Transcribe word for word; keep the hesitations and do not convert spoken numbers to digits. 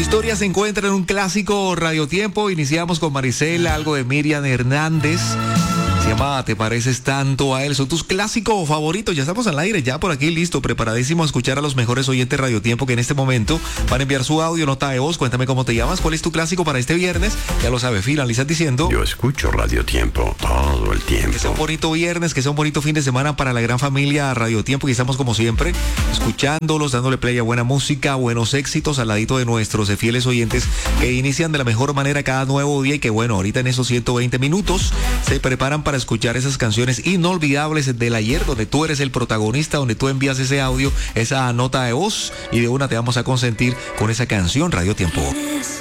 historia se encuentra en un clásico radiotiempo. Iniciamos con Maricela, algo de Miriam Hernández. Se llama Te pareces tanto a él. Son tus clásicos favoritos. Ya estamos al aire, ya por aquí listo, preparadísimo a escuchar a los mejores oyentes radiotiempo que en este momento van a enviar su audio, nota de voz. Cuéntame cómo te llamas, cuál es tu clásico para este viernes. Ya lo sabes, finalizas diciendo: yo escucho Radiotiempo todo el tiempo. Que sea un bonito viernes, que sea un bonito fin de semana para la gran familia Radiotiempo. Y estamos como siempre, escuchándolos, dándole play a buena música, buenos éxitos al ladito de nuestros fieles oyentes que inician de la mejor manera cada nuevo día. Y que bueno, ahorita en esos ciento veinte minutos se preparan para escuchar esas canciones inolvidables del ayer, donde tú eres el protagonista, donde tú envías ese audio, esa nota de voz, y de una te vamos a consentir con esa canción Radiotiempo.